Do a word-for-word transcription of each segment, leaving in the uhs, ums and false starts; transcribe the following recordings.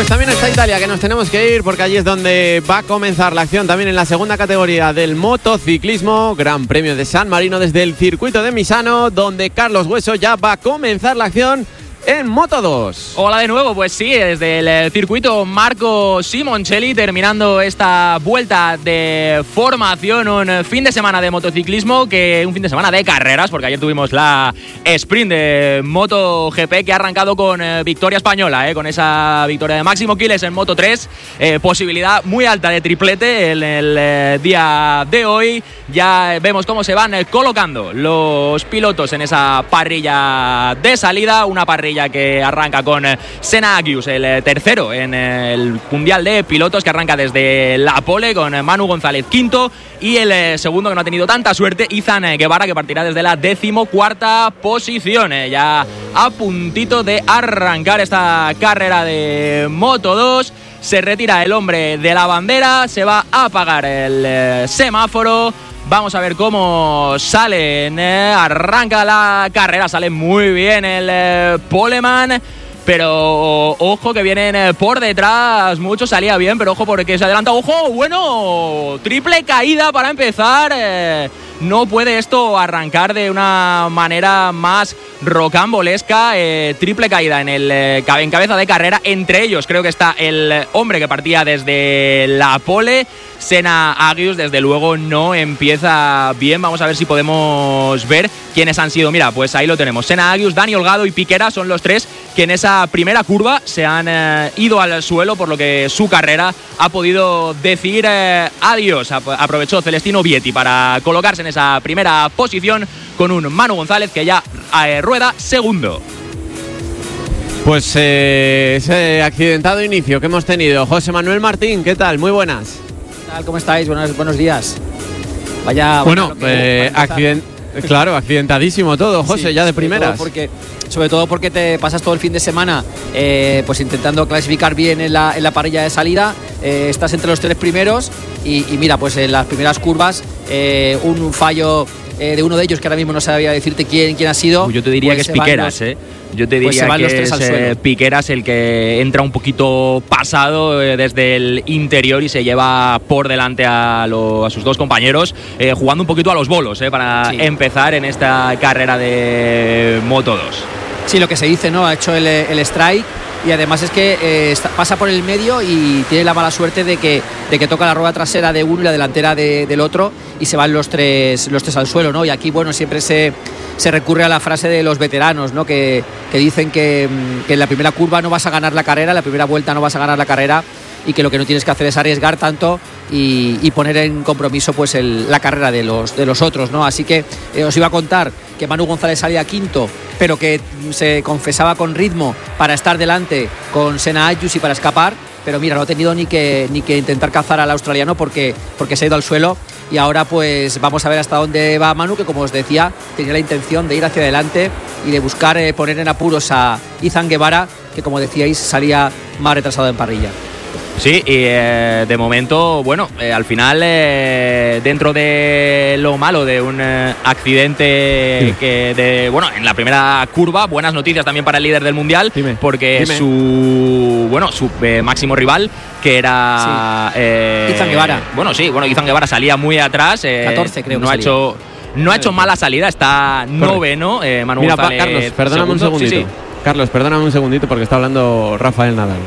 Pues también está Italia, que nos tenemos que ir porque allí es donde va a comenzar la acción también en la segunda categoría del motociclismo. Gran Premio de San Marino desde el circuito de Misano, donde Carlos Hueso ya va a comenzar la acción en Moto dos. Hola de nuevo, pues sí, desde el circuito Marco Simoncelli, terminando esta vuelta de formación, un fin de semana de motociclismo, que un fin de semana de carreras, porque ayer tuvimos la sprint de MotoGP que ha arrancado con eh, victoria española, eh, con esa victoria de Máximo Quiles en Moto tres, eh, posibilidad muy alta de triplete en el eh, día de hoy. Ya vemos cómo se van eh, colocando los pilotos en esa parrilla de salida, una parrilla que arranca con Senna Agius, el tercero en el Mundial de Pilotos, que arranca desde la pole con Manu González quinto, y el segundo, que no ha tenido tanta suerte, Izan Guevara, que partirá desde la decimocuarta posición, ya a puntito de arrancar esta carrera de Moto dos. Se retira el hombre de la bandera, se va a apagar el semáforo. Vamos a ver cómo salen, eh, arranca la carrera, sale muy bien el eh, poleman, pero ojo que vienen eh, por detrás, mucho salía bien, pero ojo porque se adelanta, ojo, bueno, triple caída para empezar, eh, no puede esto arrancar de una manera más rocambolesca, eh, triple caída en el eh, en cabeza de carrera. Entre ellos creo que está el hombre que partía desde la pole, Senna Agius. Desde luego no empieza bien. Vamos a ver si podemos ver quiénes han sido. Mira, pues ahí lo tenemos, Senna Agius, Dani Holgado y Piquera son los tres que en esa primera curva se han eh, ido al suelo, por lo que su carrera ha podido decir eh, adiós. Aprovechó Celestino Vietti para colocarse en esa primera posición con un Manu González que ya eh, rueda segundo. Pues eh, ese accidentado inicio que hemos tenido. José Manuel Martín, ¿qué tal? Muy buenas. ¿Qué tal? ¿Cómo estáis? Buenos, buenos días. Vaya. Bueno, bueno que, eh, accident claro, accidentadísimo todo, José, sí, ya de primeras. Porque, sobre todo porque te pasas todo el fin de semana eh, pues intentando clasificar bien en la, en la parrilla de salida. Eh, estás entre los tres primeros y, y mira, pues en las primeras curvas eh, un fallo eh, de uno de ellos, que ahora mismo no sabía decirte quién, quién ha sido. Uy, yo te diría pues que es Piqueras, ¿eh? Yo te diría pues que es eh, Piqueras el que entra un poquito pasado eh, desde el interior y se lleva por delante a, lo, a sus dos compañeros, eh, jugando un poquito a los bolos eh, para sí. empezar en esta carrera de Moto dos. Sí, lo que se dice, ¿no? Ha hecho el, el strike. Y además es que eh, está, pasa por el medio y tiene la mala suerte de que, de que toca la rueda trasera de uno y la delantera de, del otro y se van los tres, los tres al suelo, ¿no? Y aquí, bueno, siempre se, se recurre a la frase de los veteranos, ¿no? Que, que dicen que, que en la primera curva no vas a ganar la carrera, en la primera vuelta no vas a ganar la carrera y que lo que no tienes que hacer es arriesgar tanto y, y poner en compromiso pues el, la carrera de los, de los otros, ¿no? Así que eh, os iba a contar que Manu González salía quinto, pero que se confesaba con ritmo para estar delante con Senna Agius y para escapar, pero mira, no ha tenido ni que, ni que intentar cazar al australiano porque, porque se ha ido al suelo. Y ahora pues vamos a ver hasta dónde va Manu, que como os decía tenía la intención de ir hacia adelante y de buscar eh, poner en apuros a Izan Guevara, que como decíais salía más retrasado en parrilla. Sí, y eh, de momento, bueno, eh, al final, eh, dentro de lo malo de un eh, accidente sí. que, de, bueno, en la primera curva, buenas noticias también para el líder del Mundial, dime, porque dime. su, bueno, su eh, máximo rival, que era... Sí. Eh, Izan Guevara. Bueno, sí, bueno, Izan Guevara salía muy atrás. Eh, catorce creo no que ha hecho No ha hecho mala salida, está noveno, eh, Manu Mira, González. Carlos, perdóname segundo. un segundito. Sí, sí. Carlos, perdóname un segundito porque está hablando Rafael Nadal.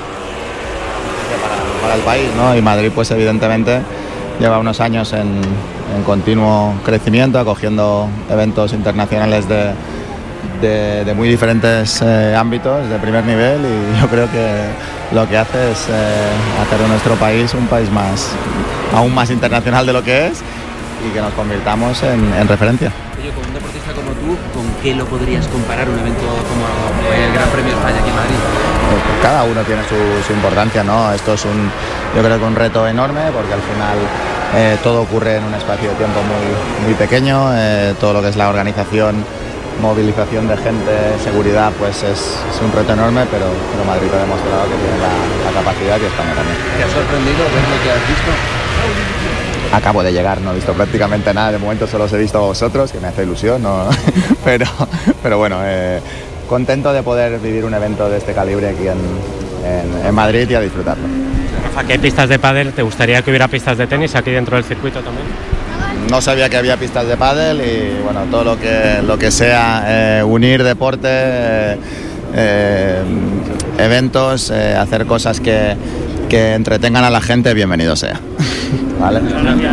Para el país, ¿no? Y Madrid pues evidentemente lleva unos años en, en continuo crecimiento, acogiendo eventos internacionales de, de, de muy diferentes eh, ámbitos, de primer nivel, y yo creo que lo que hace es eh, hacer de nuestro país un país más, aún más internacional de lo que es y que nos convirtamos en, en referencia. Oye, con un deportista como tú, ¿con qué lo podrías comparar un evento como el Gran Premio de España aquí en Madrid? Cada uno tiene su, su importancia, ¿no? Esto es un, yo creo que un reto enorme porque al final eh, todo ocurre en un espacio de tiempo muy, muy pequeño, eh, todo lo que es la organización, movilización de gente, seguridad, pues es, es un reto enorme, pero, pero Madrid ha demostrado que tiene la, la capacidad y España también. ¿Te ha sorprendido ver lo que has visto? Acabo de llegar, no he visto prácticamente nada, de momento solo os he visto a vosotros, que me hace ilusión, ¿no? pero, pero bueno, eh, contento de poder vivir un evento de este calibre aquí en, en, en Madrid y a disfrutarlo. Rafa, ¿qué pistas de pádel? ¿Te gustaría que hubiera pistas de tenis aquí dentro del circuito también? No sabía que había pistas de pádel y bueno, todo lo que, lo que sea eh, unir deporte, eh, eh, eventos, eh, hacer cosas que, que entretengan a la gente, bienvenido sea. ¿Vale?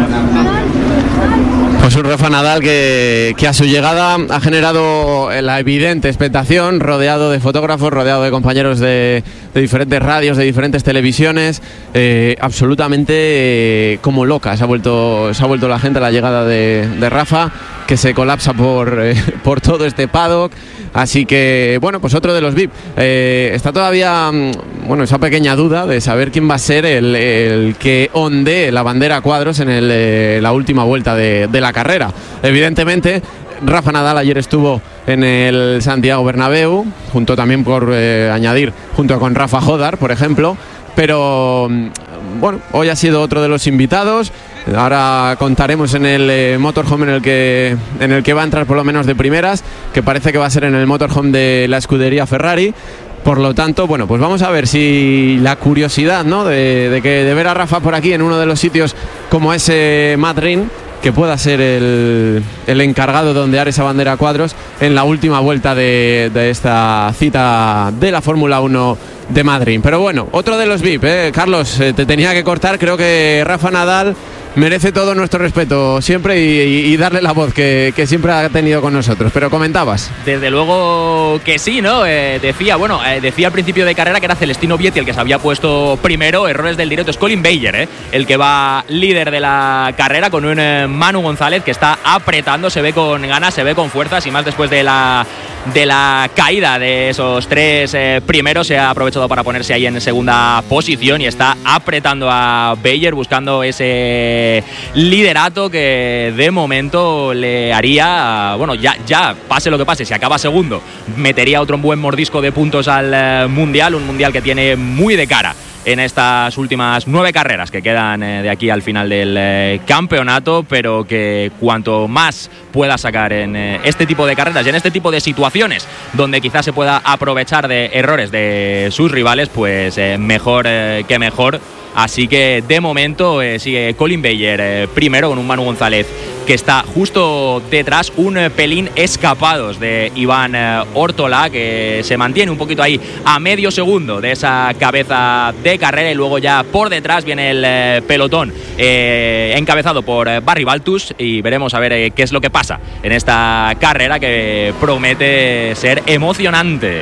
Pues un Rafa Nadal que, que a su llegada ha generado la evidente expectación, rodeado de fotógrafos, rodeado de compañeros de, de diferentes radios, de diferentes televisiones, eh, absolutamente eh, como loca. Se ha vuelto, se ha vuelto la gente a la llegada de, de Rafa, que se colapsa por, eh, por todo este paddock. Así que, bueno, pues otro de los V I P. Eh, está todavía, bueno, esa pequeña duda de saber quién va a ser el, el que ondee la bandera a cuadros en el, eh, la última vuelta de, de la carrera. Evidentemente, Rafa Nadal ayer estuvo en el Santiago Bernabéu, junto también por eh, añadir, junto con Rafa Jodar, por ejemplo. Pero, bueno, hoy ha sido otro de los invitados. Ahora contaremos en el eh, motorhome en el que en el que va a entrar por lo menos de primeras, que parece que va a ser en el motorhome de la escudería Ferrari. Por lo tanto, bueno, pues vamos a ver si la curiosidad, ¿no?, de, de que de ver a Rafa por aquí en uno de los sitios como ese Matt Rinn, que pueda ser el, el encargado de ondear esa bandera a cuadros en la última vuelta de, de esta cita de la Fórmula uno de Madrid. Pero bueno, otro de los V I P, ¿eh? Carlos, eh, te tenía que cortar. Creo que Rafa Nadal merece todo nuestro respeto siempre y, y, y darle la voz que, que siempre ha tenido con nosotros. Pero comentabas. Desde luego que sí, ¿no? Eh, decía, bueno, eh, decía al principio de carrera que era Celestino Vietti el que se había puesto primero. Errores del directo. Es Colin Bayer, ¿eh?, el que va líder de la carrera, con un eh, Manu González que está apretando, se ve con ganas, se ve con fuerzas, y más después de la de la caída de esos tres eh, primeros. Se ha aprovechado para ponerse ahí en segunda posición y está apretando a Bayer, buscando ese liderato que de momento le haría, bueno, ya, ya pase lo que pase, si acaba segundo, metería otro buen mordisco de puntos al eh, Mundial, un Mundial que tiene muy de cara en estas últimas nueve carreras que quedan eh, de aquí al final del eh, campeonato, pero que cuanto más pueda sacar en eh, este tipo de carreras y en este tipo de situaciones donde quizás se pueda aprovechar de errores de sus rivales, pues eh, mejor eh, que mejor. Así que de momento eh, sigue Colin Bayer eh, primero, con un Manu González que está justo detrás, un eh, pelín escapados de Iván eh, Ortola, que se mantiene un poquito ahí a medio segundo de esa cabeza de carrera, y luego ya por detrás viene el eh, pelotón eh, encabezado por eh, Barry Baltus, y veremos a ver eh, qué es lo que pasa en esta carrera que promete ser emocionante.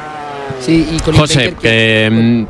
Sí, y Colin José, Baker, que... que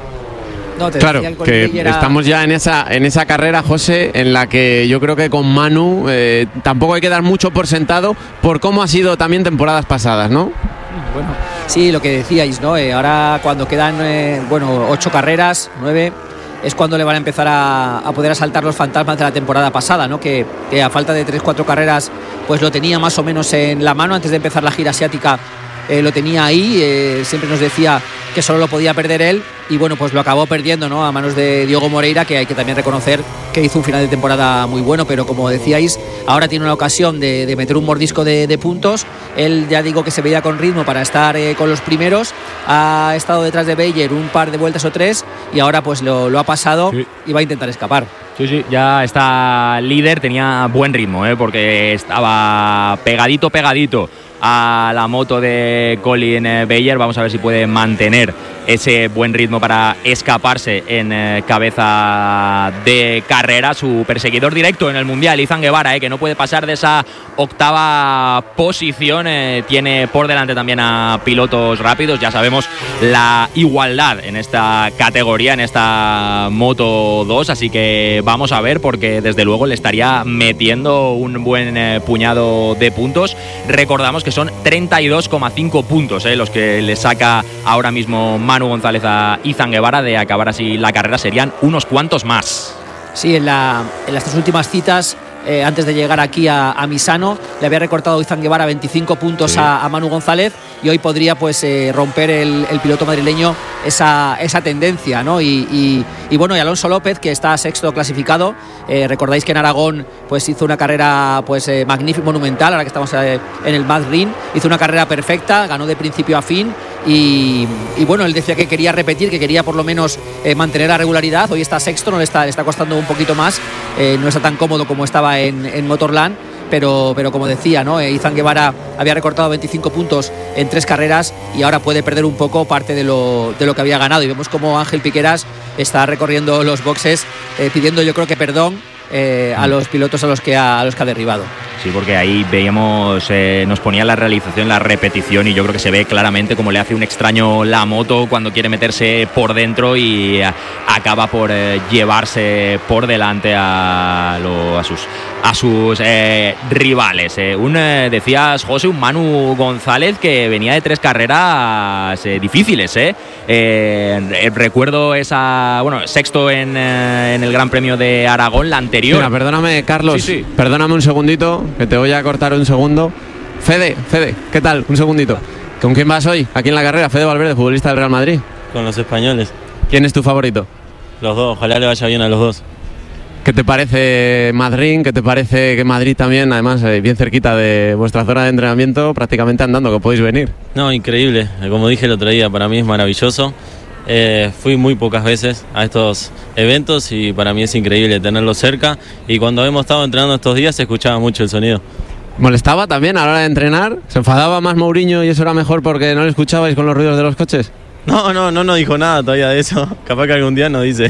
No, te claro, decía, que era... estamos ya en esa en esa carrera, José, en la que yo creo que con Manu eh, tampoco hay que dar mucho por sentado por cómo ha sido también temporadas pasadas, ¿no? Bueno, sí, lo que decíais, ¿no? Eh, ahora cuando quedan, eh, bueno, ocho carreras, nueve, es cuando le van a empezar a, a poder asaltar los fantasmas de la temporada pasada, ¿no? Que, que a falta de tres, cuatro carreras, pues lo tenía más o menos en la mano antes de empezar la gira asiática. Eh, lo tenía ahí, eh, siempre nos decía que solo lo podía perder él, y bueno, pues lo acabó perdiendo, ¿no?, a manos de Diogo Moreira, que hay que también reconocer que hizo un final de temporada muy bueno. Pero como decíais, ahora tiene una ocasión de, de meter un mordisco de, de puntos. Él, ya digo, que se veía con ritmo para estar eh, con los primeros, ha estado detrás de Bayer un par de vueltas o tres, y ahora pues lo, lo ha pasado, sí, y va a intentar escapar. Sí, sí, ya está líder, tenía buen ritmo, ¿eh?, porque estaba pegadito, pegadito a la moto de Colin Bayer. Vamos a ver si puede mantener ese buen ritmo para escaparse en eh, cabeza de carrera. Su perseguidor directo en el Mundial, Izan Guevara, eh, que no puede pasar de esa octava posición. Eh, tiene por delante también a pilotos rápidos. Ya sabemos la igualdad en esta categoría, en esta Moto dos, así que vamos a ver, porque desde luego le estaría metiendo un buen eh, puñado de puntos. Recordamos que son treinta y dos coma cinco puntos eh, los que le saca ahora mismo Manu González a Izan Guevara. De acabar así la carrera serían unos cuantos más. Sí, en, la, en las tres últimas citas, eh, antes de llegar aquí a, a Misano, le había recortado Izan Guevara veinticinco puntos, sí, a, a Manu González, y hoy podría pues eh, romper el, el piloto madrileño esa, esa tendencia, ¿no? Y, y, y bueno, y Alonso López, que está sexto clasificado. Eh, recordáis que en Aragón pues hizo una carrera pues eh, magnífica, monumental. Ahora que estamos eh, en el Mad Ring, hizo una carrera perfecta, ganó de principio a fin, Y, y bueno, él decía que quería repetir, que quería por lo menos eh, mantener la regularidad. Hoy está sexto, no le está, le está costando un poquito más, eh, no está tan cómodo como estaba en, en Motorland. Pero, pero como decía, ¿no? Izan Guevara había recortado veinticinco puntos en tres carreras y ahora puede perder un poco parte de lo, de lo que había ganado. Y vemos como Ángel Piqueras está recorriendo los boxes eh, pidiendo, yo creo que perdón eh, a los pilotos a los que ha, a los que ha derribado. Sí, porque ahí veíamos, eh, nos ponía la realización, la repetición, y yo creo que se ve claramente cómo le hace un extraño la moto cuando quiere meterse por dentro y a, acaba por eh, llevarse por delante a, lo, a sus, a sus eh, rivales. Eh, un, eh, decías, José, un Manu González que venía de tres carreras eh, difíciles. Eh. Eh, recuerdo esa, bueno, sexto en, eh, en el Gran Premio de Aragón, la anterior. Mira, perdóname, Carlos, sí, sí. perdóname un segundito, que te voy a cortar un segundo. Fede, Fede, ¿qué tal? Un segundito. ¿Con quién vas hoy aquí en la carrera? Fede Valverde, futbolista del Real Madrid. Con los españoles. ¿Quién es tu favorito? Los dos, ojalá le vaya bien a los dos. ¿Qué te parece Madrid? ¿Qué te parece que Madrid también, además, eh, bien cerquita de vuestra zona de entrenamiento, prácticamente andando, que podéis venir? No, increíble. Como dije el otro día, para mí es maravilloso. Eh, fui muy pocas veces a estos eventos y para mí es increíble tenerlos cerca. Y cuando hemos estado entrenando estos días se escuchaba mucho el sonido. ¿Molestaba también a la hora de entrenar? ¿Se enfadaba más Mourinho y eso era mejor porque no le escuchabais con los ruidos de los coches? No, no, no nos dijo nada todavía de eso. Capaz que algún día nos dice.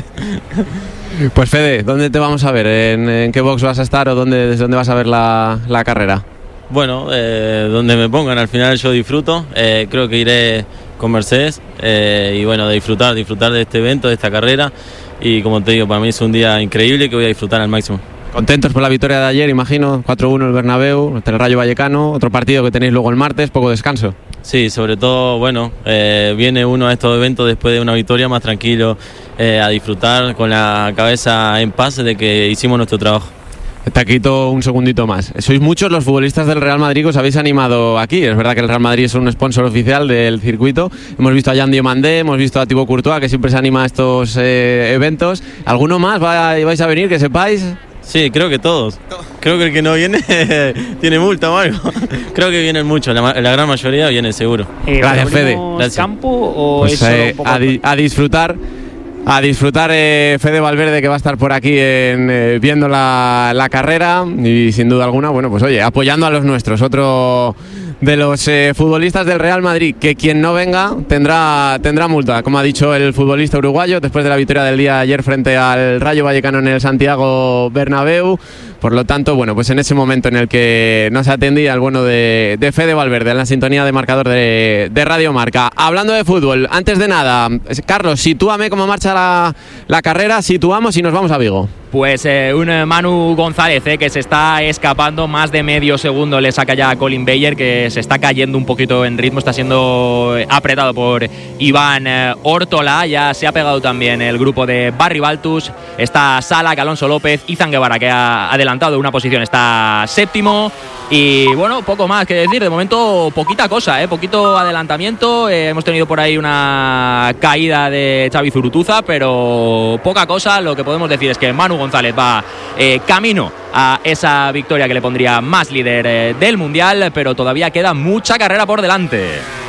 Pues Fede, ¿dónde te vamos a ver? ¿En, en qué box vas a estar o dónde, desde dónde vas a ver la, la carrera? Bueno, eh, donde me pongan, al final yo disfruto. Eh, creo que iré con Mercedes eh, y bueno, de disfrutar, disfrutar de este evento, de esta carrera. Y como te digo, para mí es un día increíble que voy a disfrutar al máximo. Contentos por la victoria de ayer, imagino, cuatro uno el Bernabéu, el Rayo Vallecano, otro partido que tenéis luego el martes, poco descanso. Sí, sobre todo, bueno, eh, viene uno a estos eventos después de una victoria más tranquilo, eh, a disfrutar con la cabeza en paz de que hicimos nuestro trabajo. Te quito un segundito más. Sois muchos los futbolistas del Real Madrid que os habéis animado aquí. Es verdad que el Real Madrid es un sponsor oficial del circuito. Hemos visto a Jan Diomandé, hemos visto a Thibaut Courtois, que siempre se anima a estos eh, eventos. ¿Alguno más va, vais a venir, que sepáis? Sí, creo que todos. Creo que el que no viene tiene multa o algo. Creo que vienen muchos, la, la gran mayoría viene seguro. Eh, Gracias, Fede. Gracias. ¿Campo o pues, es solo eh, un poco a, di a disfrutar. A disfrutar eh, Fede Valverde, que va a estar por aquí en, eh, viendo la, la carrera y sin duda alguna, bueno, pues oye, apoyando a los nuestros. Otro de los eh, futbolistas del Real Madrid, que quien no venga tendrá, tendrá multa, como ha dicho el futbolista uruguayo, después de la victoria del día de ayer frente al Rayo Vallecano en el Santiago Bernabéu. Por lo tanto, bueno, pues en ese momento en el que no se atendía el bueno de, de Fede Valverde en la sintonía de marcador de, de Radio Marca. Hablando de fútbol, antes de nada, Carlos, sitúame cómo marcha la, la carrera, situamos y nos vamos a Vigo. Pues eh, un Manu González eh, que se está escapando, más de medio segundo le saca ya a Colin Bayer, que se está cayendo un poquito en ritmo, está siendo apretado por Iván eh, Ortola. Ya se ha pegado también el grupo de Barry Baltus, está Sala, Alonso López, Izan Guevara, que ha adelantado una posición, está séptimo. Y bueno, poco más que decir, de momento poquita cosa, eh, poquito adelantamiento. Eh, hemos tenido por ahí una caída de Xavi Zurutuza, pero poca cosa. Lo que podemos decir es que Manu González va eh, camino a esa victoria que le pondría más líder eh, del Mundial, pero todavía queda mucha carrera por delante.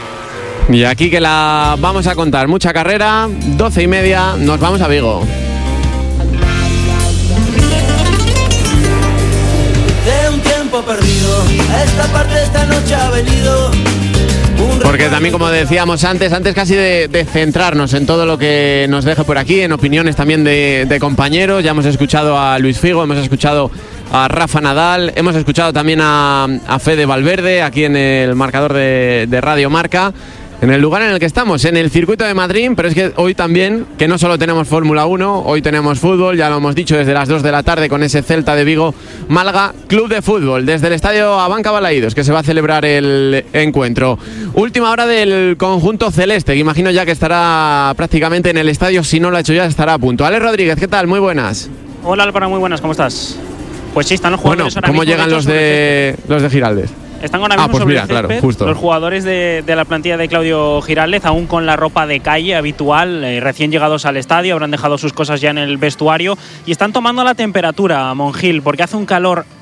Y aquí que la vamos a contar, mucha carrera, doce y media, nos vamos a Vigo. De un tiempo perdido, a esta parte esta noche ha venido. Porque también, como decíamos antes, antes casi de, de centrarnos en todo lo que nos deje por aquí, en opiniones también de, de compañeros, ya hemos escuchado a Luis Figo, hemos escuchado a Rafa Nadal, hemos escuchado también a, a Fede Valverde aquí en el marcador de, de Radio Marca, en el lugar en el que estamos, en el circuito de Madrid. Pero es que hoy también, que no solo tenemos Fórmula uno, hoy tenemos fútbol, ya lo hemos dicho, desde las dos de la tarde con ese Celta de Vigo Málaga, Club de Fútbol, desde el estadio Abanca Balaídos, que se va a celebrar el encuentro. Última hora del conjunto celeste, que imagino ya que estará prácticamente en el estadio, si no lo ha hecho ya estará a punto. Ale Rodríguez, ¿qué tal? Muy buenas. Hola Álvaro, muy buenas, ¿cómo estás? Pues sí, están los jugadores. Bueno, ¿cómo llegan los de, los de Giraldez? Están ahora mismo ah, pues sobre mira, el césped, claro, justo. Los jugadores de, de la plantilla de Claudio Giraldez, aún con la ropa de calle habitual, eh, recién llegados al estadio, habrán dejado sus cosas ya en el vestuario y están tomando la temperatura, Monjil, porque hace un calor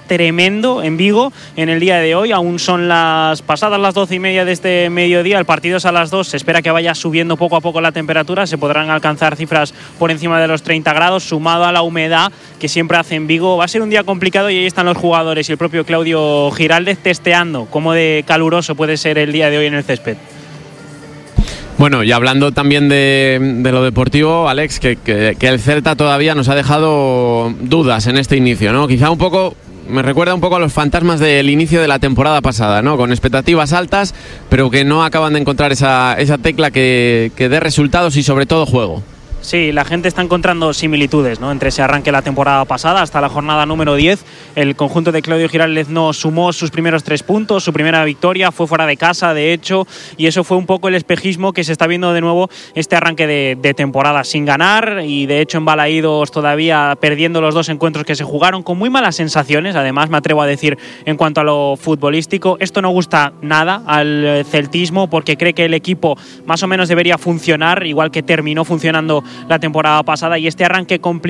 tremendo en Vigo en el día de hoy. Aún son las pasadas las doce y media de este mediodía. El partido es a las dos. Se espera que vaya subiendo poco a poco la temperatura. Se podrán alcanzar cifras por encima de los treinta grados, sumado a la humedad que siempre hace en Vigo. Va a ser un día complicado y ahí están los jugadores y el propio Claudio Giraldez testeando cómo de caluroso puede ser el día de hoy en el césped. Bueno, y hablando también de, de lo deportivo, Alex, que, que, que el Celta todavía nos ha dejado dudas en este inicio, ¿no? Quizá un poco, me recuerda un poco a los fantasmas del inicio de la temporada pasada, ¿no? Con expectativas altas, pero que no acaban de encontrar esa, esa tecla que, que dé resultados y sobre todo juego. Sí, la gente está encontrando similitudes, ¿no?, entre ese arranque de la temporada pasada hasta la jornada número diez. El conjunto de Claudio Giraldez no sumó sus primeros tres puntos, su primera victoria fue fuera de casa, de hecho, y eso fue un poco el espejismo que se está viendo de nuevo este arranque de, de temporada sin ganar y de hecho en Balaídos todavía perdiendo los dos encuentros que se jugaron con muy malas sensaciones. Además, me atrevo a decir, en cuanto a lo futbolístico, esto no gusta nada al celtismo porque cree que el equipo más o menos debería funcionar igual que terminó funcionando la temporada pasada, y este arranque complicado